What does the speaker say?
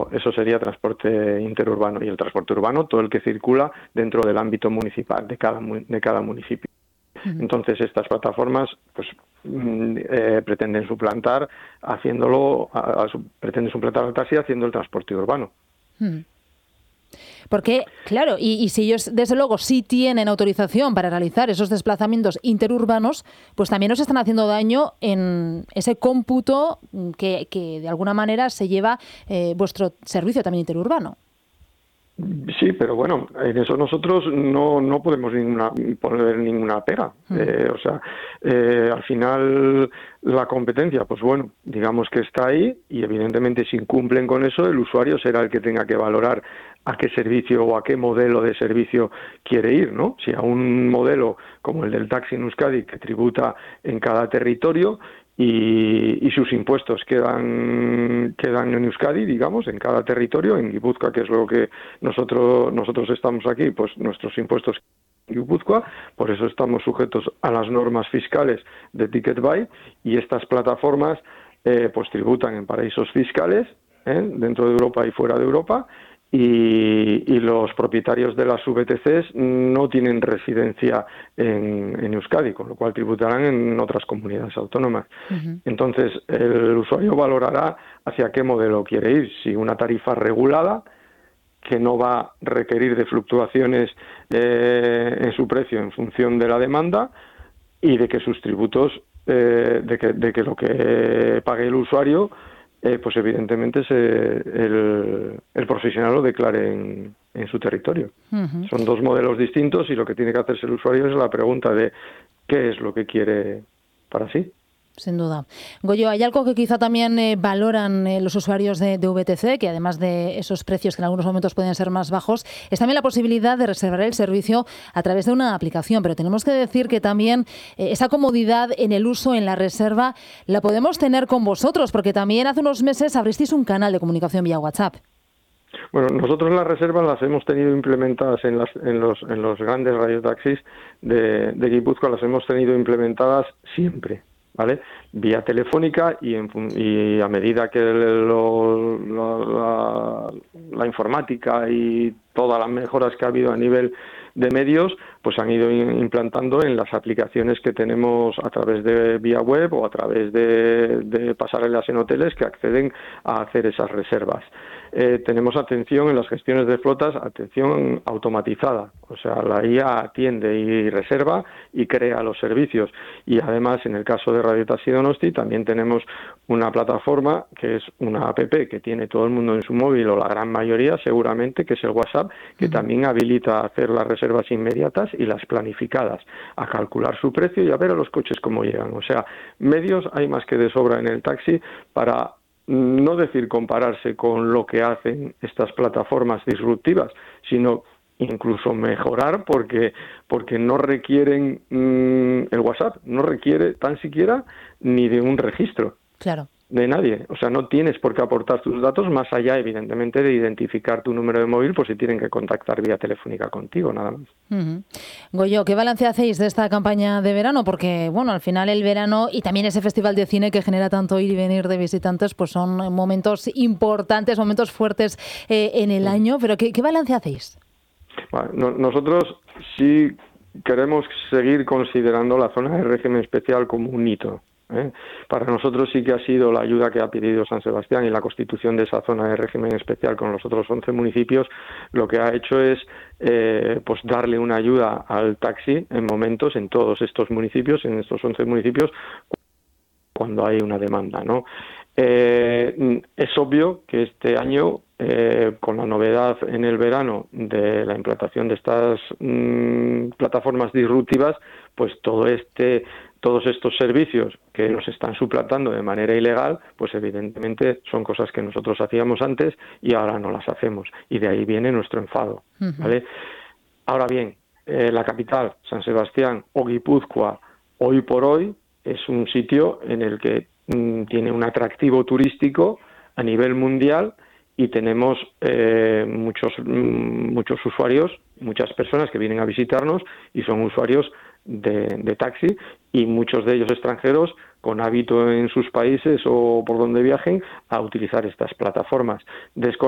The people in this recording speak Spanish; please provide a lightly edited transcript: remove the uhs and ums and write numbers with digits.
eso sería transporte interurbano, y el transporte urbano todo el que circula dentro del ámbito municipal de cada municipio. Entonces estas plataformas pues pretenden suplantar al taxi haciendo el transporte urbano. Porque, claro, y si ellos desde luego sí tienen autorización para realizar esos desplazamientos interurbanos, pues también nos están haciendo daño en ese cómputo que de alguna manera se lleva vuestro servicio también interurbano. Sí, pero bueno, en eso nosotros no podemos poner ninguna pega. Al final la competencia, pues bueno, digamos que está ahí, y evidentemente si incumplen con eso, el usuario será el que tenga que valorar a qué servicio o a qué modelo de servicio quiere ir, ¿no? Si a un modelo como el del taxi en Euskadi, que tributa en cada territorio, y sus impuestos quedan en Euskadi, digamos, en cada territorio. En Guipúzcoa, que es lo que nosotros estamos aquí, pues nuestros impuestos en Guipúzcoa, por eso estamos sujetos a las normas fiscales de Ticketbuy, y estas plataformas pues tributan en paraísos fiscales, dentro de Europa y fuera de Europa, y los propietarios de las VTCs no tienen residencia en Euskadi, con lo cual tributarán en otras comunidades autónomas. Entonces, el usuario valorará hacia qué modelo quiere ir, si una tarifa regulada, que no va a requerir de fluctuaciones en su precio en función de la demanda, y de que sus tributos, de que lo que pague el usuario, pues evidentemente el profesional lo declare en su territorio. Son dos modelos distintos, y lo que tiene que hacerse el usuario es la pregunta de qué es lo que quiere para sí. Sin duda. Goyo, hay algo que quizá también valoran los usuarios de VTC, que además de esos precios que en algunos momentos pueden ser más bajos, es también la posibilidad de reservar el servicio a través de una aplicación. Pero tenemos que decir que también esa comodidad en el uso, en la reserva, la podemos tener con vosotros, porque también hace unos meses abristeis un canal de comunicación vía WhatsApp. Bueno, nosotros las reservas las hemos tenido implementadas en los grandes radiotaxis de Guipúzcoa, las hemos tenido implementadas siempre, ¿vale? Vía telefónica, y a medida que la informática y todas las mejoras que ha habido a nivel de medios, pues han ido implantando en las aplicaciones que tenemos a través de vía web o a través de pasarelas en hoteles que acceden a hacer esas reservas. Tenemos atención en las gestiones de flotas, atención automatizada, o sea, la IA atiende y reserva y crea los servicios. Y además, en el caso de Radio Taxi Donosti, también tenemos una plataforma que es una app que tiene todo el mundo en su móvil, o la gran mayoría seguramente, que es el WhatsApp, que también habilita a hacer las reservas inmediatas y las planificadas, a calcular su precio y a ver a los coches cómo llegan. O sea, medios hay más que de sobra en el taxi para, no decir compararse con lo que hacen estas plataformas disruptivas, sino incluso mejorar, porque no requieren, el WhatsApp no requiere tan siquiera ni de un registro. Claro. De nadie, o sea, no tienes por qué aportar tus datos, más allá evidentemente de identificar tu número de móvil por si tienen que contactar vía telefónica contigo, nada más. Goyo, ¿qué balance hacéis de esta campaña de verano? Porque, bueno, al final el verano y también ese festival de cine que genera tanto ir y venir de visitantes, pues son momentos importantes, momentos fuertes en el año, pero ¿qué balance hacéis? Bueno, nosotros sí queremos seguir considerando la zona de régimen especial como un hito. Para nosotros sí que ha sido la ayuda que ha pedido San Sebastián, y la constitución de esa zona de régimen especial con los otros 11 municipios, lo que ha hecho es pues darle una ayuda al taxi en momentos, en todos estos municipios, en estos 11 municipios, cuando hay una demanda, ¿no? Es obvio que este año, con la novedad en el verano de la implantación de estas plataformas disruptivas, pues todos estos servicios que nos están suplantando de manera ilegal, pues evidentemente son cosas que nosotros hacíamos antes y ahora no las hacemos, y de ahí viene nuestro enfado, ¿vale? Ahora bien, la capital, San Sebastián o Guipúzcoa, hoy por hoy es un sitio en el que tiene un atractivo turístico a nivel mundial, y tenemos muchos usuarios, muchas personas que vienen a visitarnos y son usuarios de taxi, y muchos de ellos extranjeros con hábito en sus países o por donde viajen a utilizar estas plataformas.